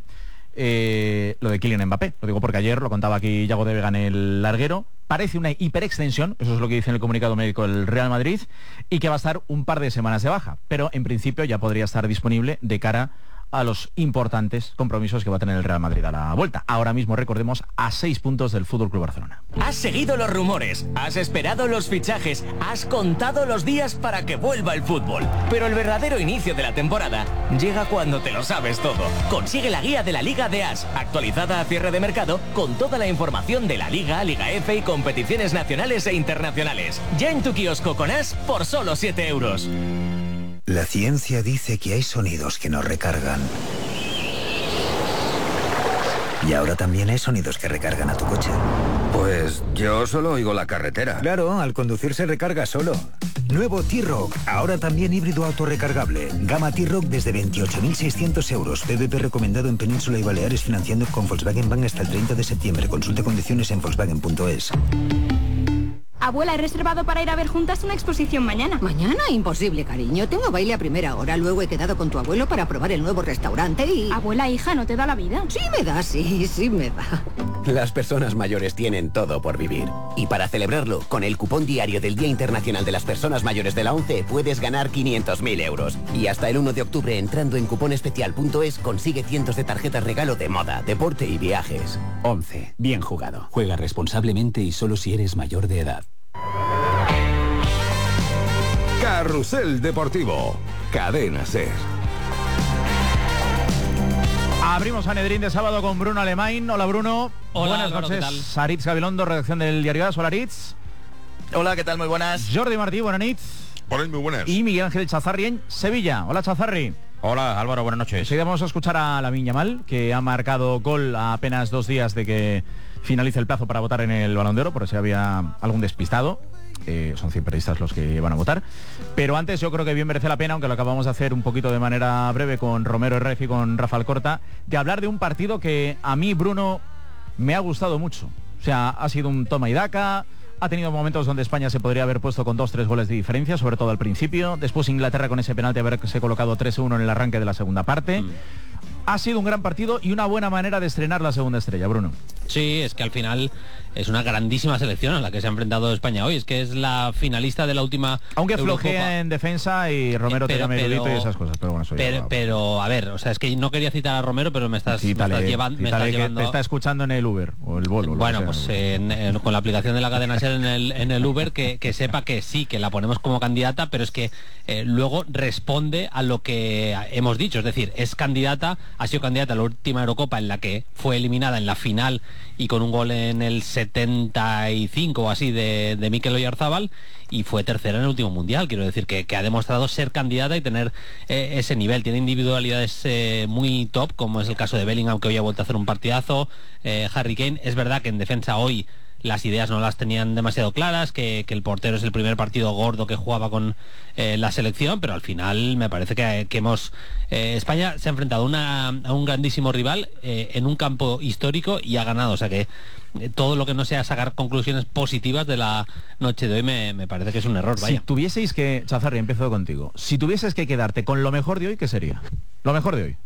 eh, lo de Kylian Mbappé. Lo digo porque ayer lo contaba aquí Yago de Vega en el larguero. Parece una hiperextensión, eso es lo que dice en el comunicado médico del Real Madrid, y que va a estar un par de semanas de baja. Pero en principio ya podría estar disponible de cara a los importantes compromisos que va a tener el Real Madrid a la vuelta. Ahora mismo, recordemos, a seis puntos del F C Barcelona. Has seguido los rumores, has esperado los fichajes, has contado los días para que vuelva el fútbol. Pero el verdadero inicio de la temporada llega cuando te lo sabes todo. Consigue la guía de la Liga de As, actualizada a cierre de mercado, con toda la información de la Liga, Liga F y competiciones nacionales e internacionales. Ya en tu kiosco con As por solo siete euros. La ciencia dice que hay sonidos que nos recargan. Y ahora también hay sonidos que recargan a tu coche. Pues yo solo oigo la carretera. Claro, al conducir se recarga solo. Nuevo T-Rock, ahora también híbrido autorrecargable. Gama T-Rock desde veintiocho mil seiscientos euros. P V P recomendado en Península y Baleares financiando con Volkswagen Bank hasta el treinta de septiembre. Consulte condiciones en volkswagen punto es. Abuela, he reservado para ir a ver juntas una exposición mañana. Mañana, imposible, cariño. Tengo baile a primera hora. Luego he quedado con tu abuelo para probar el nuevo restaurante y... Abuela, hija, ¿no te da la vida? Sí me da, sí, sí me da. Las personas mayores tienen todo por vivir. Y para celebrarlo, con el cupón diario del Día Internacional de las Personas Mayores de la ONCE puedes ganar quinientos mil euros. Y hasta el uno de octubre, entrando en cuponespecial punto es, consigue cientos de tarjetas regalo de moda, deporte y viajes. ONCE. Bien jugado. Juega responsablemente y solo si eres mayor de edad. Carrusel Deportivo. Cadena Ser. Abrimos Sanedrín de sábado con Bruno Alemán. Hola, Bruno. Hola, Buenas Álvaro, noches. ¿qué tal? Saritz Gabilondo, redacción del Diario As. Hola, Aritz. Hola, ¿qué tal? Muy buenas. Jordi Martí, buenas noches. Hola, muy buenas. Y Miguel Ángel Chazarri en Sevilla. Hola, Chazarri. Hola, Álvaro, buenas noches. Enseguida vamos a escuchar a Lamine Yamal, que ha marcado gol a apenas dos días de que finalice el plazo para votar en el Balón de Oro, por si había algún despistado. Eh, son cien periodistas los que van a votar. Pero antes yo creo que bien merece la pena, aunque lo acabamos de hacer un poquito de manera breve con Romero Herrez y con Rafael Corta, de hablar de un partido que a mí, Bruno, me ha gustado mucho. O sea, ha sido un toma y daca. Ha tenido momentos donde España se podría haber puesto con dos, tres goles de diferencia, sobre todo al principio. Después Inglaterra con ese penalti haberse colocado tres uno en el arranque de la segunda parte. Mm. Ha sido un gran partido y una buena manera de estrenar la segunda estrella, Bruno. Sí, es que al final es una grandísima selección a la que se ha enfrentado España hoy. Es que es la finalista de la última Aunque Eurocopa. flojea en defensa y Romero Eh, pero, te llama pero- erudito y esas cosas. Pero bueno, eso ya Pero, va. pero, a ver, o sea, es que no quería citar a Romero, pero me estás, me Cítale, estás llevan- me cítale estás que llevando... te está escuchando en el Uber o el Bolo. lo Bueno, que sea. pues en- en- con la aplicación de la cadena SER en el, en el Uber, que, que sepa que sí, que la ponemos como candidata, pero es que eh, luego responde a lo que hemos dicho. Es decir, es candidata, ha sido candidata a la última Eurocopa en la que fue eliminada en la final y con un gol en el setenta y cinco o así de, de Mikel Oyarzabal, y fue tercera en el último mundial. Quiero decir que, que ha demostrado ser candidata y tener eh, ese nivel. Tiene individualidades eh, muy top, como es el caso de Bellingham, que hoy ha vuelto a hacer un partidazo. eh, Harry Kane, es verdad que en defensa hoy las ideas no las tenían demasiado claras, que, que el portero es el primer partido gordo que jugaba con eh, la selección, pero al final me parece que, que hemos eh, España se ha enfrentado una, a un grandísimo rival eh, en un campo histórico y ha ganado, o sea que eh, todo lo que no sea sacar conclusiones positivas de la noche de hoy me, me parece que es un error, vaya. Si tuvieseis que, Chazarri, empiezo contigo, si tuvieses que quedarte con lo mejor de hoy, ¿qué sería? Lo mejor de hoy.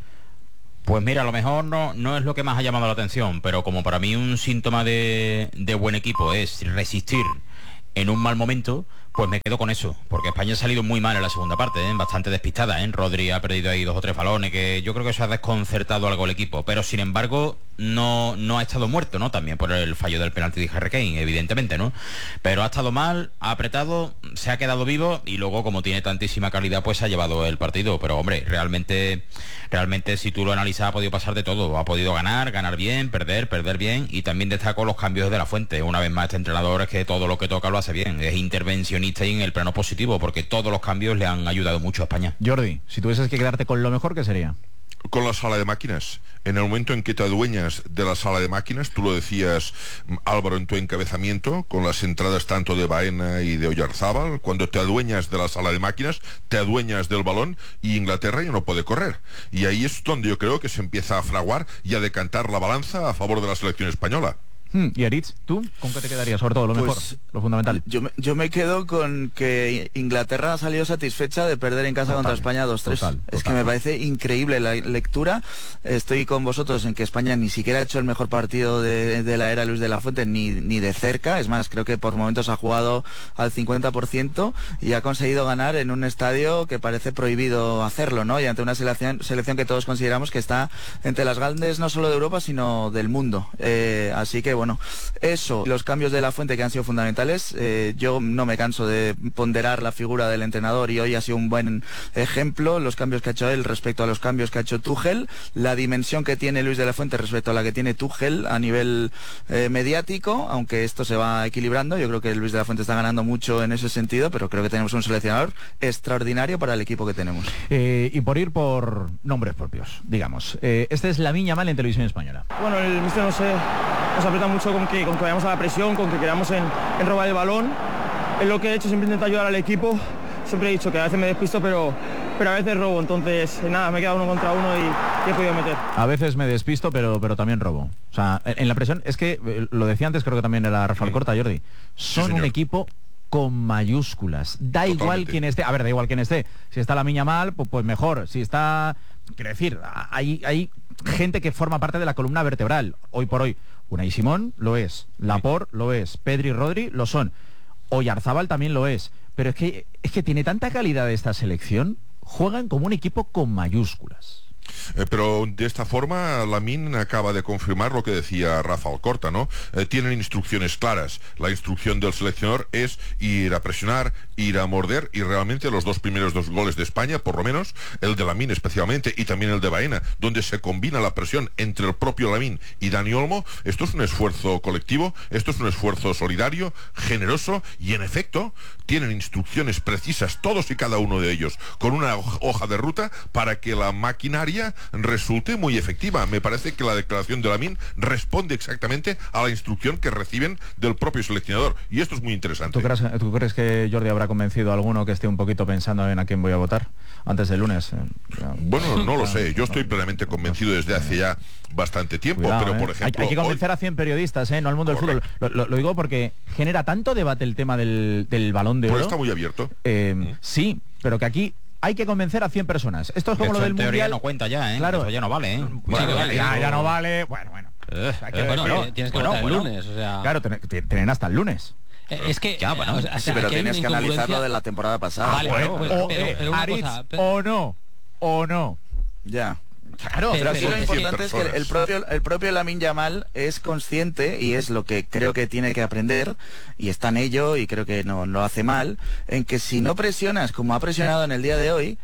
Pues mira, a lo mejor no, no es lo que más ha llamado la atención, pero como para mí un síntoma de, de buen equipo es resistir en un mal momento, pues me quedo con eso, porque España ha salido muy mal en la segunda parte, ¿eh? Bastante despistada, ¿eh? Rodri ha perdido ahí dos o tres balones, que yo creo que eso ha desconcertado algo el equipo, pero sin embargo no, no ha estado muerto, ¿no? También por el fallo del penalti de Harry Kane, evidentemente, ¿no? Pero ha estado mal, ha apretado, se ha quedado vivo y luego, como tiene tantísima calidad, pues ha llevado el partido. Pero hombre, realmente, realmente si tú lo analizas, ha podido pasar de todo, ha podido ganar, ganar bien, perder, perder bien, y también destaco los cambios de la Fuente. Una vez más, este entrenador es que todo lo que toca lo hace bien, es intervencionista y en el plano positivo, porque todos los cambios le han ayudado mucho a España. Jordi, si tuvieses que quedarte con lo mejor, ¿qué sería? Con la sala de máquinas. En el momento en que te adueñas de la sala de máquinas, tú lo decías, Álvaro, en tu encabezamiento, con las entradas tanto de Baena y de Oyarzábal, cuando te adueñas de la sala de máquinas, te adueñas del balón y Inglaterra ya no puede correr. Y ahí es donde yo creo que se empieza a fraguar y a decantar la balanza a favor de la selección española. Hmm, y Aritz, ¿tú con qué te quedarías? Sobre todo, lo pues, mejor, lo fundamental. Yo me, yo me quedo con que Inglaterra ha salido satisfecha de perder en casa total, contra España dos tres. Total, total. Es que me parece increíble la lectura. Estoy con vosotros en que España ni siquiera ha hecho el mejor partido de, de la era Luis de la Fuente, ni, ni de cerca. Es más, creo que por momentos ha jugado al cincuenta por ciento y ha conseguido ganar en un estadio que parece prohibido hacerlo, ¿no? Y ante una selección, selección que todos consideramos que está entre las grandes no solo de Europa, sino del mundo. Eh, así que, bueno, eso, los cambios de la Fuente que han sido fundamentales, eh, yo no me canso de ponderar la figura del entrenador y hoy ha sido un buen ejemplo, los cambios que ha hecho él respecto a los cambios que ha hecho Tuchel, la dimensión que tiene Luis de la Fuente respecto a la que tiene Tuchel a nivel eh, mediático, aunque esto se va equilibrando. Yo creo que Luis de la Fuente está ganando mucho en ese sentido, pero creo que tenemos un seleccionador extraordinario para el equipo que tenemos. Eh, y por ir por nombres propios, digamos, eh, esta es Lamine Yamal en televisión española. Bueno, el míster no sé, nos aprieta mucho con que, con que vayamos a la presión, con que queramos en, en robar el balón. Es lo que he hecho, siempre intento ayudar al equipo. Siempre he dicho que a veces me despisto, pero, pero a veces robo. Entonces, nada, me he quedado uno contra uno y, y he podido meter. A veces me despisto, pero, pero también robo. O sea, en la presión, es que, lo decía antes, creo que también era Rafael Corta, Jordi, son sí, un equipo con mayúsculas. Da Totalmente. Igual quién esté. A ver, da igual quién esté. Si está Lamine Yamal, pues, pues mejor. Si está... Quiero decir, hay, hay gente que forma parte de la columna vertebral. Hoy por hoy, Unai Simón lo es. Laporte lo es. Pedri y Rodri lo son. Oyarzábal también lo es. Pero es que, es que tiene tanta calidad esta selección. Juegan como un equipo con mayúsculas. Eh, pero de esta forma Lamine acaba de confirmar lo que decía Rafa Alcorta, ¿no? Eh, tienen instrucciones claras. La instrucción del seleccionador es ir a presionar, ir a morder, y realmente los dos primeros dos goles de España, por lo menos, el de Lamine especialmente y también el de Baena, donde se combina la presión entre el propio Lamine y Dani Olmo, esto es un esfuerzo colectivo, esto es un esfuerzo solidario, generoso, y en efecto tienen instrucciones precisas, todos y cada uno de ellos, con una hoja de ruta para que la maquinaria resulte muy efectiva. Me parece que la declaración de Lamine responde exactamente a la instrucción que reciben del propio seleccionador, y esto es muy interesante. ¿Tú crees, ¿tú crees que Jordi habrá convencido a alguno que esté un poquito pensando en a quién voy a votar antes del lunes? Bueno, no lo sé, yo estoy plenamente convencido desde hace ya bastante tiempo. Cuidado, pero por ¿eh? ejemplo hay, hay que convencer hoy... a cien periodistas, ¿eh? No al mundo del fútbol. Lo, lo, lo digo porque genera tanto debate el tema del, del Balón de Oro. Pues está muy abierto. Eh, mm. Sí, pero que aquí hay que convencer a cien personas. Esto es como lo del mundial. No cuenta ya, ¿eh? Claro. Eso ya no vale, ¿eh? Bueno, sí, vale, ya, ya no vale. Bueno, bueno. Eh, eh, bueno, no, tienes que bueno, votar el bueno. lunes, o sea... Claro, ten, tienen hasta el lunes. Eh, es que... Ya, bueno, o sea, sí, pero tienes que analizarlo de la temporada pasada. Vale, bueno, pues, o, pero, eh, pero una Aritz, cosa, pero... o no, o no. Ya. Claro, pero aquí lo importante es que el propio el propio Lamine Yamal es consciente, y es lo que creo que tiene que aprender, y está en ello, y creo que no lo hace mal, en que si no presionas como ha presionado en el día de hoy,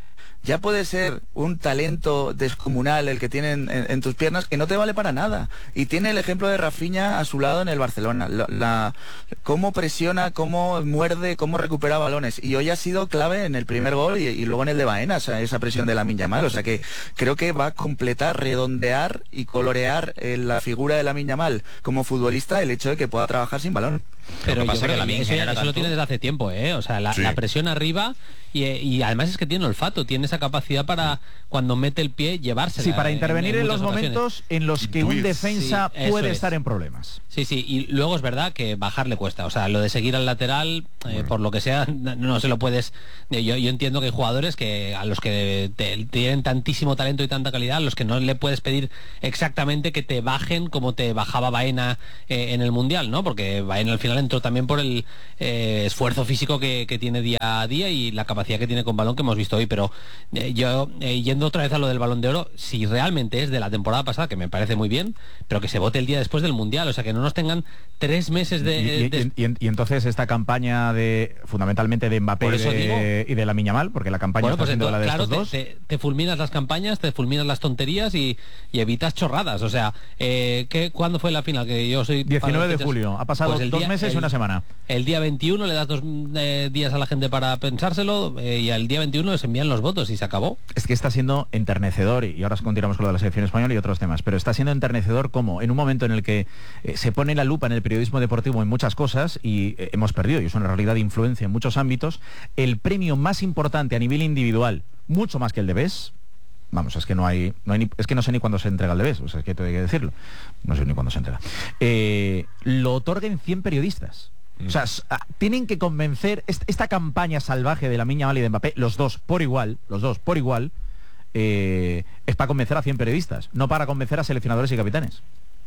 ya puede ser un talento descomunal el que tienen en, en tus piernas que no te vale para nada. Y tiene el ejemplo de Rafinha a su lado en el Barcelona. La, la, cómo presiona, cómo muerde, cómo recupera balones. Y hoy ha sido clave en el primer gol y, y luego en el de Baena, o sea, esa presión de Lamine Yamal. O sea que creo que va a completar, redondear y colorear eh, la figura de Lamine Yamal como futbolista el hecho de que pueda trabajar sin balón. Pero yo creo que que eso, eso lo tiene desde hace tiempo, ¿eh? O sea, la, Sí. la presión arriba y, y además es que tiene olfato, tiene esa capacidad para cuando mete el pie llevársela. Sí, para en- intervenir en, en los muchas momentos ocasiones. en los que un defensa Sí, eso puede es. estar en problemas. Sí, sí, y luego es verdad que bajar le cuesta. O sea, lo de seguir al lateral, eh, por lo que sea, no, no se lo puedes... eh, Yo, yo entiendo que hay jugadores que a los que te- tienen tantísimo talento y tanta calidad, a los que no le puedes pedir exactamente que te bajen como te bajaba Baena eh, en el Mundial, ¿no? Porque Baena al final entró también por el eh, esfuerzo físico que, que tiene día a día y la capacidad que tiene con balón que hemos visto hoy. Pero eh, yo, eh, yendo otra vez a lo del Balón de Oro, si realmente es de la temporada pasada, que me parece muy bien, pero que se vote el día después del Mundial, o sea, que no nos tengan tres meses de... Y, y- de- y- y- y entonces esta campaña de fundamentalmente de Mbappé Por y eso de, digo- y de Lamine Yamal, porque la campaña Bueno, está pues siendo entonces, la de claro, estos te, dos. te- te fulminas las campañas, te fulminas las tonterías y, y evitas chorradas. O sea, eh, ¿qué, ¿cuándo fue la final? Que yo soy diecinueve de para las julio. fechas. Ha pasado Pues el dos día- meses y el- una semana. El día veintiuno le das dos eh, días a la gente para pensárselo eh, y al día veintiuno les envían los votos y se acabó. Es que está siendo enternecedor, y ahora continuamos con lo de la selección española y otros temas, pero está siendo enternecedor como en un momento en el que eh, se pone la lupa en el periodismo deportivo en muchas cosas y eh, hemos perdido, y es una realidad de influencia en muchos ámbitos, el premio más importante a nivel individual, mucho más que el de B E S, vamos, es que no hay, no hay ni- es que no sé ni cuándo se entrega el de B E S, o sea, es que tengo que decirlo, no sé ni cuándo se entrega, eh, lo otorguen cien periodistas. O sea, s- ah, tienen que convencer est- esta campaña salvaje de Lamine Yamal y de Mbappé, los dos por igual, los dos por igual, eh, es para convencer a cien periodistas, no para convencer a seleccionadores y capitanes.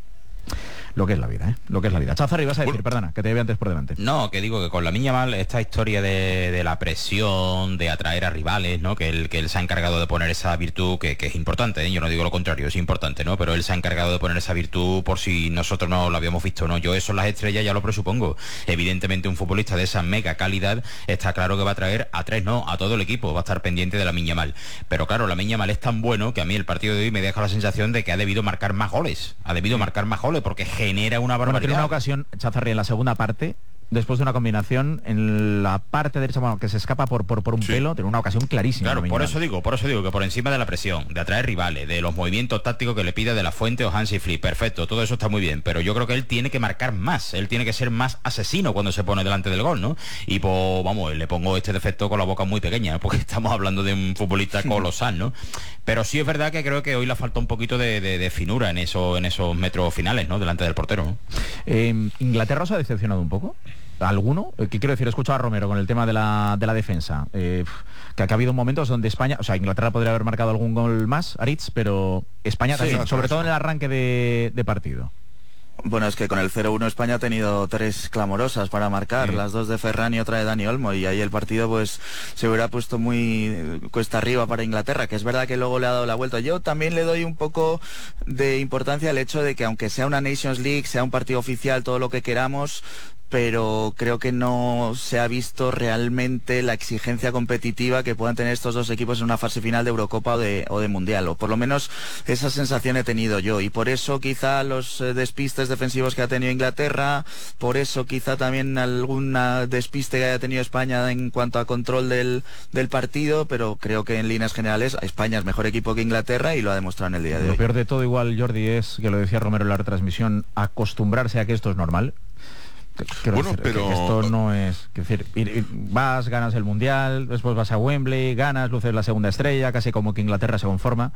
Lo que es la vida, ¿eh? Lo que es la vida. Chazarri, vas a decir, perdona, que te lleve antes por delante. No, que digo que con la Lamine Yamal, esta historia de, de la presión, de atraer a rivales, ¿no? Que él, que él se ha encargado de poner esa virtud que, que es importante, ¿eh? Yo no digo lo contrario, es importante, ¿no? Pero él se ha encargado de poner esa virtud por si nosotros no lo habíamos visto, ¿no? Yo eso en las estrellas ya lo presupongo. Evidentemente un futbolista de esa mega calidad está claro que va a traer a tres, no, a todo el equipo, va a estar pendiente de Lamine Yamal. Pero claro, Lamine Yamal es tan bueno que a mí el partido de hoy me deja la sensación de que ha debido marcar más goles, ha debido marcar más goles porque genera una Bueno, barbaridad. tiene una ocasión, Chazarri, en la segunda parte, después de una combinación en la parte derecha, bueno, que se escapa por, por, por un pelo, tiene una ocasión clarísima. Claro, Lamine por Yamal. eso digo, por eso digo que por encima de la presión, de atraer rivales, de los movimientos tácticos que le pide De La Fuente o Hansi Flick, perfecto, todo eso está muy bien, pero yo creo que él tiene que marcar más, él tiene que ser más asesino cuando se pone delante del gol, ¿no? Y pues, vamos, le pongo este defecto con la boca muy pequeña, ¿no? Porque estamos hablando de un futbolista colosal, ¿no? Pero sí es verdad que creo que hoy le falta un poquito de, de- de finura en eso, en esos metros finales, ¿no? Delante del portero, ¿no? Eh, ¿Inglaterra os ha decepcionado un poco? ¿Alguno? Eh, ¿Qué quiero decir? He escuchado a Romero con el tema de la, de la defensa. Eh, que, que ha habido momentos donde España, o sea, Inglaterra podría haber marcado algún gol más, Aritz, pero España Sí, también, sí, sobre sí. todo en el arranque de, de partido. Bueno, es que con el cero uno España ha tenido tres clamorosas para marcar, Sí. las dos de Ferran y otra de Dani Olmo, y ahí el partido pues se hubiera puesto muy eh, cuesta arriba para Inglaterra, que es verdad que luego le ha dado la vuelta. Yo también le doy un poco de importancia al hecho de que aunque sea una Nations League, sea un partido oficial, todo lo que queramos, pero creo que no se ha visto realmente la exigencia competitiva que puedan tener estos dos equipos en una fase final de Eurocopa o de, o de Mundial, o por lo menos esa sensación he tenido yo, y por eso quizá los eh, despistes defensivos que ha tenido Inglaterra, por eso quizá también alguna despiste que haya tenido España en cuanto a control del, del partido, pero creo que en líneas generales España es mejor equipo que Inglaterra y lo ha demostrado en el día de Lo hoy. peor de todo igual, Jordi, es, que lo decía Romero en la retransmisión, acostumbrarse a que esto es normal. Quiero Bueno, decir, que pero- esto no es, quiero decir, ir- ir- vas, ganas el Mundial, después vas a Wembley, ganas, luces la segunda estrella, casi como que Inglaterra se conforma.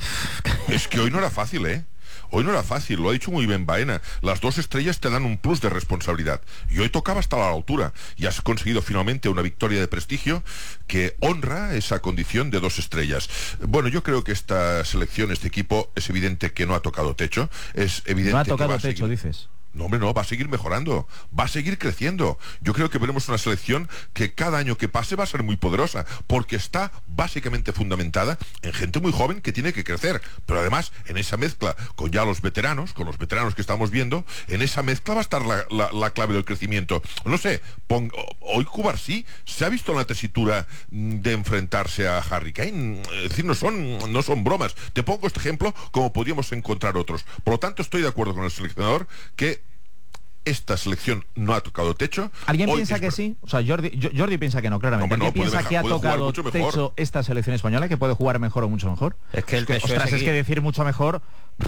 Es que hoy no era fácil, ¿eh? Hoy no era fácil, lo ha dicho muy bien Baena. Las dos estrellas te dan un plus de responsabilidad. Y hoy tocaba hasta la altura. Y has conseguido finalmente una victoria de prestigio que honra esa condición de dos estrellas. Bueno, yo creo que esta selección, este equipo, es evidente que no ha tocado techo. Es evidente No ha que tocado va a techo, seguir- dices. No, hombre, no, va a seguir mejorando, va a seguir creciendo. Yo creo que veremos una selección que cada año que pase va a ser muy poderosa, porque está básicamente fundamentada en gente muy joven que tiene que crecer. Pero además, en esa mezcla con ya los veteranos, con los veteranos que estamos viendo, en esa mezcla va a estar la, la, la clave del crecimiento. No sé, pon, hoy Cubarsí se ha visto en la tesitura de enfrentarse a Harry Kane. Es decir, no son, no son bromas. Te pongo este ejemplo como podríamos encontrar otros. Por lo tanto, estoy de acuerdo con el seleccionador que esta selección no ha tocado techo. ¿Alguien Hoy piensa es que ver... sí? O sea, Jordi, Jordi piensa que no, claramente. Hombre, no, ¿Alguien piensa dejar, que ha tocado techo esta selección española, que puede jugar mejor o mucho mejor? Es que el es que, techo ostras, es, es que decir mucho mejor...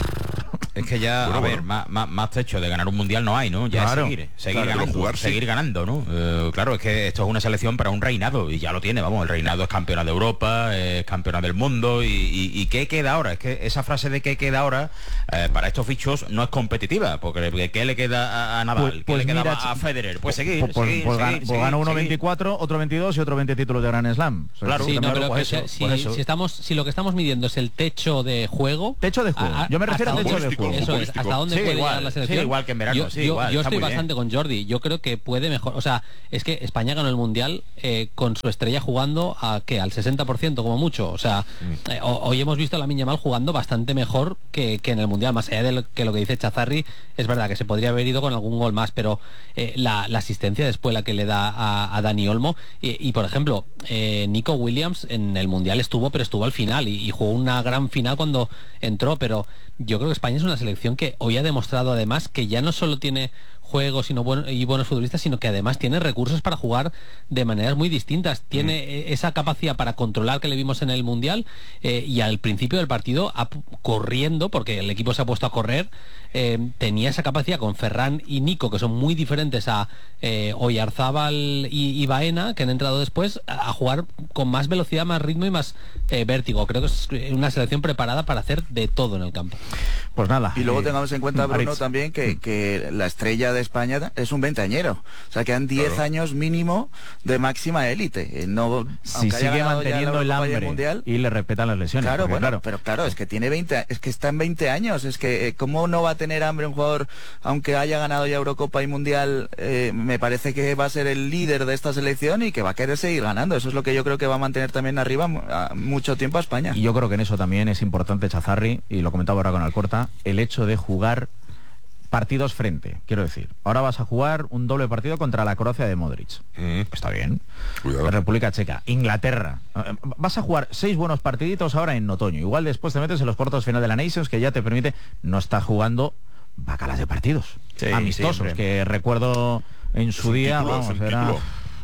Es que ya, bueno, a ver, bueno. Más, más, más techo de ganar un mundial no hay, ¿no? Ya claro, es seguir, seguir claro, ganando, jugar, seguir sí. ganando, ¿no? Eh, claro, es que esto es una selección para un reinado, y ya lo tiene, vamos, el reinado es campeona de Europa, es campeona del mundo, y, y, y ¿qué queda ahora? Es que esa frase de ¿qué queda ahora? Eh, para estos fichos no es competitiva, porque ¿qué le queda a, a Nadal? Pues, ¿Qué pues le queda mira, a Federer? Pues seguir, pues, seguir, pues, seguir, pues seguir, gana uno seguir. veinticuatro, otro veintidós y otro veinte títulos de Grand Slam. O sea, claro, sí, no, pero por que eso, si, por eso. si estamos, si lo que estamos midiendo es el techo de juego, techo de juego. A, Yo me refiero al techo de juego. Eso es, hasta dónde sí, puede igual, llegar la selección. Sí, igual que en verano, yo, sí, yo, igual, yo está estoy muy bastante bien. con Jordi. Yo creo que puede mejor. O sea, es que España ganó el mundial eh, con su estrella jugando a ¿qué? Al sesenta por ciento como mucho. O sea, mm. eh, hoy hemos visto a Lamine Yamal jugando bastante mejor que, que en el mundial. Más allá de lo que lo que dice Chazarri, es verdad que se podría haber ido con algún gol más, pero eh, la, la asistencia después la que le da a, a Dani Olmo y, y por ejemplo, eh, Nico Williams en el mundial estuvo, pero estuvo al final y, y jugó una gran final cuando entró, pero yo creo que España es una selección que hoy ha demostrado además que ya no solo tiene juegos sino buen, y buenos futbolistas, sino que además tiene recursos para jugar de maneras muy distintas. Tiene mm. esa capacidad para controlar que le vimos en el Mundial eh, y al principio del partido a, corriendo, porque el equipo se ha puesto a correr, eh, tenía esa capacidad con Ferran y Nico, que son muy diferentes a eh, Oyarzábal y, y Baena, que han entrado después, a, a jugar con más velocidad, más ritmo y más eh, vértigo. Creo que es una selección preparada para hacer de todo en el campo. Pues nada. Y luego eh, tengamos en cuenta, Bruno, Aritz. también que, que la estrella de España es un veinteañero. O sea, quedan diez claro. años mínimo de máxima élite. No, si sigue manteniendo el hambre mundial, y le respetan las lesiones. Claro, porque, bueno, claro, pero claro, es que tiene veinte, es que está en veinte años. Es que, eh, ¿cómo no va a tener hambre un jugador, aunque haya ganado ya Eurocopa y Mundial? Eh, me parece que va a ser el líder de esta selección y que va a querer seguir ganando. Eso es lo que yo creo que va a mantener también arriba a mucho tiempo a España. Y yo creo que en eso también es importante, Chazarri, y lo comentaba ahora con Alcorta, el hecho de jugar partidos frente, quiero decir. Ahora vas a jugar un doble partido contra la Croacia de Modric. Mm. Está bien. Cuidado. República Checa, Inglaterra. Vas a jugar seis buenos partiditos ahora en otoño. Igual después te metes en los cuartos final de la Nations, que ya te permite, no estás jugando bacalas de partidos. Sí, amistosos, sí, que recuerdo en su día, título, vamos, era... Título.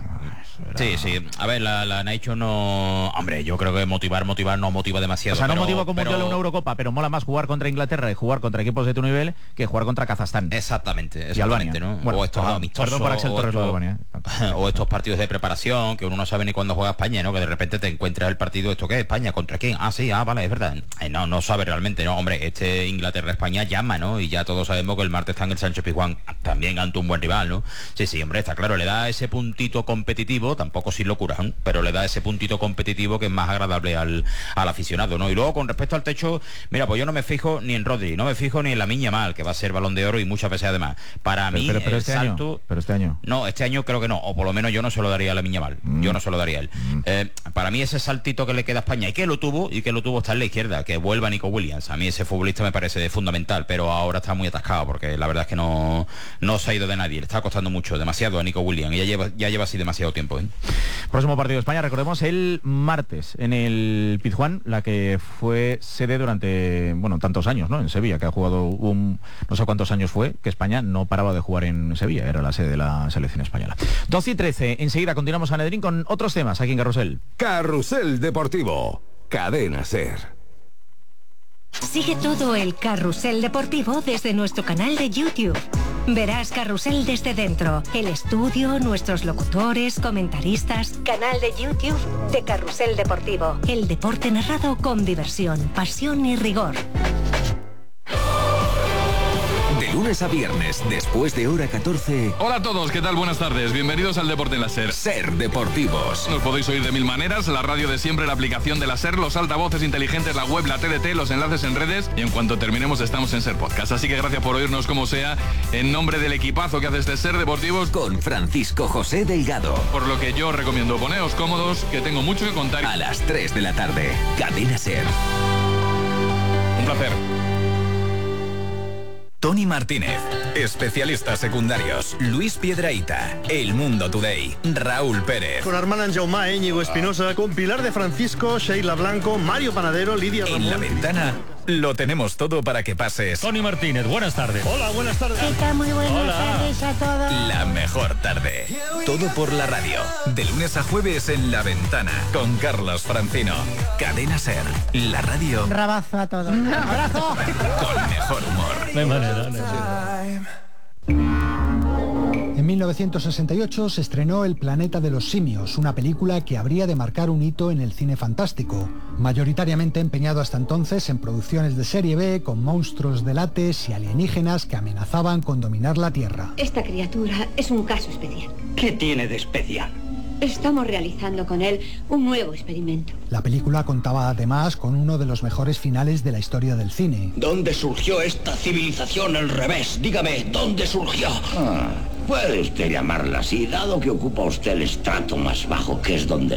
Sí, sí. A ver, la, la Nation no... Hombre, yo creo que motivar, motivar no motiva demasiado. O sea, no pero, motiva como pero... yo en una Eurocopa, pero mola más jugar contra Inglaterra y jugar contra equipos de tu nivel que jugar contra Kazajstán. Exactamente, exactamente, ¿no? Bueno, o estos perdón, amistosos, perdón por Axel Torres, o, estos, Albania, ¿eh? o estos partidos de preparación que uno no sabe ni cuándo juega España, ¿no? Que de repente te encuentras el partido, ¿esto qué es? ¿España? ¿Contra quién? Ah, sí, ah, vale, es verdad. Eh, no, no sabe realmente, ¿no? Hombre, este Inglaterra-España llama, ¿no? Y ya todos sabemos que el martes está en el Sánchez Pizjuán también ante un buen rival, ¿no? Sí, sí, hombre, está claro, le da ese puntito competitivo, tampoco sin locura, ¿eh? Pero le da ese puntito competitivo que es más agradable al, al aficionado, ¿no? Y luego con respecto al techo, mira, pues yo no me fijo ni en Rodri, no me fijo ni en Lamine Yamal, que va a ser Balón de Oro y muchas veces además. Para pero, mí pero, pero el este salto... Año, pero este año. No, este año creo que no, o por lo menos yo no se lo daría a Lamine Yamal, mm. yo no se lo daría a él. Mm. Eh, para mí ese saltito que le queda a España, y que lo tuvo, y que lo tuvo está en la izquierda, que vuelva Nico Williams. A mí ese futbolista me parece fundamental, pero ahora está muy atascado, porque la verdad es que no, no se ha ido de nadie, le está costando mucho, demasiado a Nico Williams, y ya lleva, ya lleva así demasiado tiempo, ¿eh? Próximo partido de España, recordemos el martes en el Pizjuán, la que fue sede durante, bueno, tantos años, ¿no? En Sevilla, que ha jugado un, no sé cuántos años fue, que España no paraba de jugar en Sevilla, era la sede de la selección española. doce y trece, enseguida continuamos a Nedrín con otros temas aquí en Carrusel. Carrusel Deportivo, Cadena SER. Sigue todo el Carrusel Deportivo desde nuestro canal de YouTube. Verás Carrusel desde dentro, el estudio, nuestros locutores, comentaristas. Canal de YouTube de Carrusel Deportivo. El deporte narrado con diversión, pasión y rigor. lunes a viernes, después de hora catorce. Hola a todos, ¿qué tal? Buenas tardes. Bienvenidos al Deporte en la SER. SER Deportivos. Nos podéis oír de mil maneras, la radio de siempre, la aplicación de la SER, los altavoces inteligentes, la web, la T D T, los enlaces en redes, y en cuanto terminemos estamos en SER Podcast. Así que gracias por oírnos como sea, en nombre del equipazo que hace este SER Deportivos. Con Francisco José Delgado. Por lo que yo recomiendo, poneos cómodos, que tengo mucho que contar. A las tres de la tarde, Cadena SER. Un placer. Tony Martínez, especialistas secundarios, Luis Piedrahita, El Mundo Today, Raúl Pérez. Con Armand Jaumá, Íñigo Espinosa, con Pilar de Francisco, Sheila Blanco, Mario Panadero, Lidia Ramón. En La Ventana lo tenemos todo para que pases. Tony Martínez, buenas tardes. Hola, buenas tardes. ¿Qué tal? Muy buenas Hola. tardes a todos. La mejor tarde. Todo por la radio. De lunes a jueves en La Ventana. Con Carlos Francino. Cadena SER. La radio Un rabazo a todos. Un abrazo. con mejor humor. No hay manera, no hay En mil novecientos sesenta y ocho se estrenó El planeta de los simios, una película que habría de marcar un hito en el cine fantástico, mayoritariamente empeñado hasta entonces en producciones de serie B con monstruos de látex y alienígenas que amenazaban con dominar la Tierra. Esta criatura es un caso especial. ¿Qué tiene de especial? Estamos realizando con él un nuevo experimento. La película contaba además con uno de los mejores finales de la historia del cine. ¿Dónde surgió esta civilización al revés? Dígame, ¿dónde surgió? Ah, puede usted llamarla así, dado que ocupa usted el estrato más bajo, que es donde